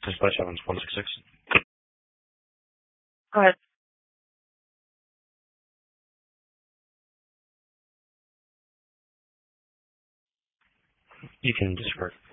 Dispatch Evans 166. Go ahead. You can disregard.